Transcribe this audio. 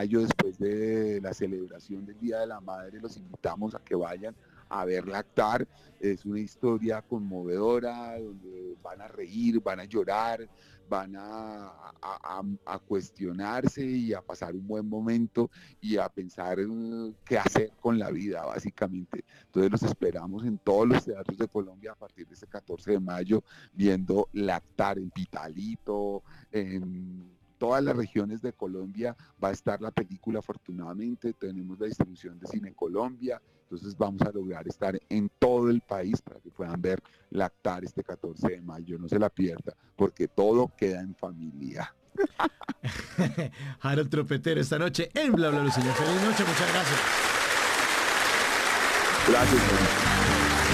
mayo, después de la celebración del Día de la Madre, los invitamos a que vayan a ver Lactar. Es una historia conmovedora donde van a reír, van a llorar, van a cuestionarse y a pasar un buen momento y a pensar qué hacer con la vida, básicamente. Entonces los esperamos en todos los teatros de Colombia a partir de este 14 de mayo, viendo Lactar en Pitalito, en todas las regiones de Colombia va a estar la película. Afortunadamente tenemos la distribución de Cine Colombia, entonces vamos a lograr estar en todo el país para que puedan ver Lactar este 14 de mayo. No se la pierda, porque todo queda en familia. Harold Trompetero esta noche en Bla Bla Bla, señor. Feliz noche, muchas gracias. Gracias.